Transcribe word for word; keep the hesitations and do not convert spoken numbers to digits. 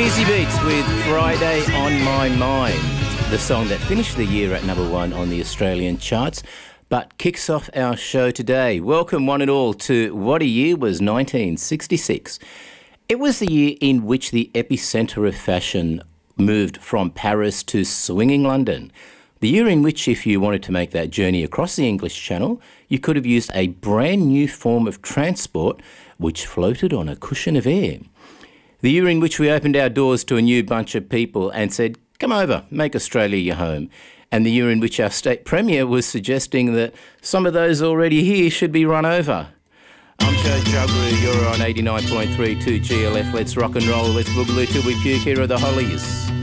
Easy Beats with Friday on My Mind, the song that finished the year at number one on the Australian charts, but kicks off our show today. Welcome one and all to what a year was nineteen sixty-six. It was the year in which the epicentre of fashion moved from Paris to swinging London. The year in which, if you wanted to make that journey across the English Channel, you could have used a brand new form of transport which floated on a cushion of air. The year in which we opened our doors to a new bunch of people and said, come over, make Australia your home. And the year in which our state premier was suggesting that some of those already here should be run over. I'm Joe Jugru, you're on eighty-nine point three two G L F. Let's rock and roll, let's boogaloo till we puke. Here are the Hollies.